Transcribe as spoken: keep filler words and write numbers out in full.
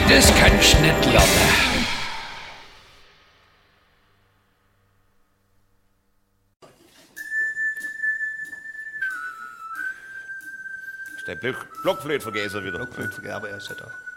das kannst du nicht lernen. Der Block, Blockflöte vergessen wieder. Blockflöte vergessen, aber er ist ja da.